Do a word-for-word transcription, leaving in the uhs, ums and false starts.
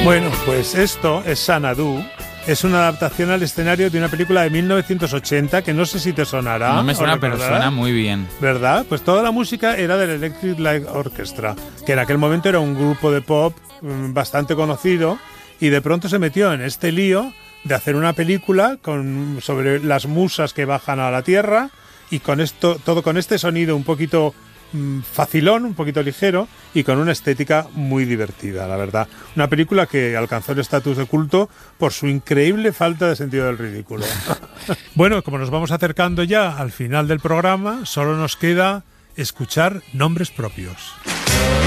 Bueno, pues esto es Xanadu. Es una adaptación al escenario de una película de mil novecientos ochenta que no sé si te sonará. No me suena, pero suena muy bien. ¿Verdad? Pues toda la música era del Electric Light Orchestra, que en aquel momento era un grupo de pop bastante conocido y de pronto se metió en este lío de hacer una película con, sobre las musas que bajan a la Tierra y con esto, todo con este sonido un poquito facilón, un poquito ligero y con una estética muy divertida, la verdad. Una película que alcanzó el estatus de culto por su increíble falta de sentido del ridículo. Bueno, como nos vamos acercando ya al final del programa, solo nos queda escuchar nombres propios.